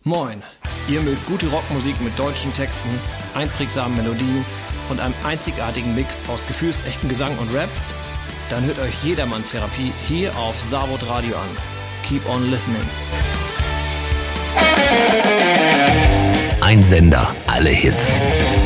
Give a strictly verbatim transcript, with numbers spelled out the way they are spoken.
Moin, ihr mögt gute Rockmusik mit deutschen Texten, einprägsamen Melodien und einem einzigartigen Mix aus gefühlsechtem Gesang und Rap? Dann hört euch Jedermann-Therapie hier auf Savod Radio an. Keep on listening. Ein Sender, alle Hits.